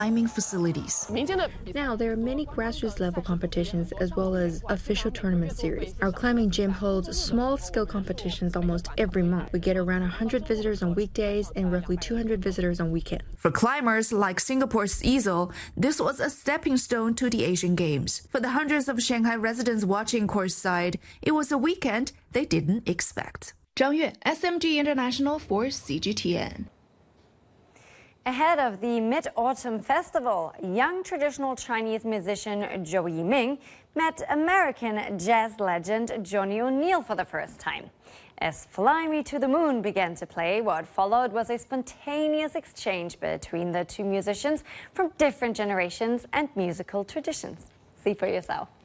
climbing facilities. Now, there are many grassroots level competitions as well as official tournament series. Our climbing gym holds small-scale competitions almost every month. We get around 100 visitors on weekdays and roughly 200 visitors on weekends. For climbers like Singapore's Easel, this was a stepping stone to the Asian Games. For the hundreds of Shanghai residents watching courtside, it was a weekend they didn't expect. Zhang Yue, SMG International for CGTN. Ahead of the Mid-Autumn Festival, young traditional Chinese musician Zhou Yiming met American jazz legend Johnny O'Neill for the first time. As Fly Me to the Moon began to play, what followed was a spontaneous exchange between the two musicians from different generations and musical traditions. See for yourself.